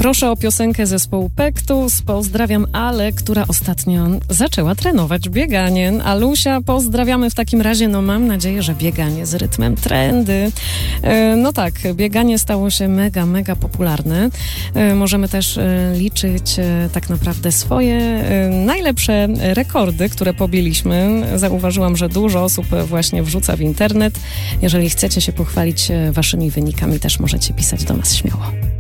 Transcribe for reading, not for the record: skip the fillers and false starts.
Proszę o piosenkę zespołu Pektus. Pozdrawiam Ale, która ostatnio zaczęła trenować bieganie. Alusia, pozdrawiamy w takim razie. No mam nadzieję, że bieganie z rytmem trendy. No tak, bieganie stało się mega popularne. Możemy też liczyć tak naprawdę swoje najlepsze rekordy, które pobiliśmy. Zauważyłam, że dużo osób właśnie wrzuca w internet. Jeżeli chcecie się pochwalić waszymi wynikami, też możecie pisać do nas śmiało.